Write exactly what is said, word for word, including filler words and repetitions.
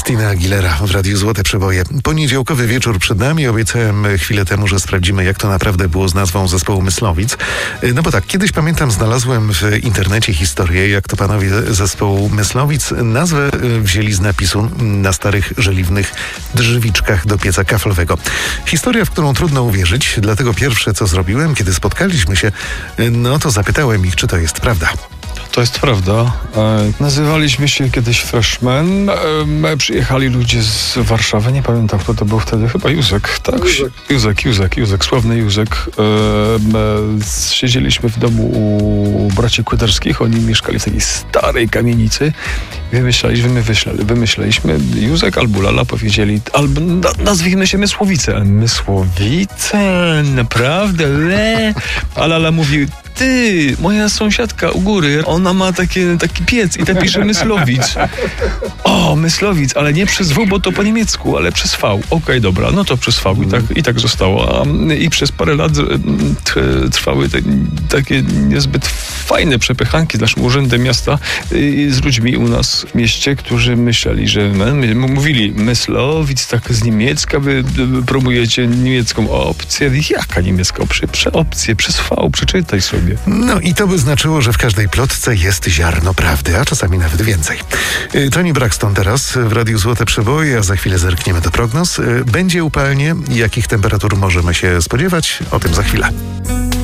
Christina Aguilera w Radiu Złote Przeboje. Poniedziałkowy wieczór przed nami. Obiecałem chwilę temu, że sprawdzimy, jak to naprawdę było z nazwą zespołu Myslowic. No bo tak, kiedyś pamiętam, znalazłem w internecie historię, jak to panowie zespołu Myslowic nazwę wzięli z napisu na starych, żeliwnych drzewiczkach do pieca kaflowego. Historia, w którą trudno uwierzyć, dlatego pierwsze, co zrobiłem, kiedy spotkaliśmy się, no to zapytałem ich, czy to jest prawda. To jest prawda. E, nazywaliśmy się kiedyś Freshmen. E, przyjechali ludzie z Warszawy. Nie pamiętam, kto to był wtedy. Chyba Józek, tak? Józek, Józek, Józek, Józek sławny Józek. E, e, siedzieliśmy w domu u braci Kłydarskich. Oni mieszkali w takiej starej kamienicy. Wymyślaliśmy, wymyślali, wymyślaliśmy. Józek albo Lala powiedzieli, albo na, nazwijmy się Mysłowice. Ale Mysłowice? Naprawdę? Le? A Lala mówi, ty, moja sąsiadka u góry, ona ma takie, taki piec i tak pisze Myslowic. O, Myslowic, ale nie przez W, bo to po niemiecku, ale przez V. Okej, okay, dobra, no to przez V i tak, i tak zostało. A, I przez parę lat trwały te, takie niezbyt fajne przepychanki z naszym urzędem miasta i z ludźmi u nas w mieście, którzy myśleli, że my, mówili Myslowic, tak z niemiecka, wy promujecie niemiecką opcję. Jaka niemiecka opcja? Opcję przez V, przeczytaj sobie. No i to by znaczyło, że w każdej plotce jest ziarno prawdy, a czasami nawet więcej. Toni Braxton teraz w Radiu Złote Przeboje, a za chwilę zerkniemy do prognoz. Będzie upalnie. Jakich temperatur możemy się spodziewać? O tym za chwilę.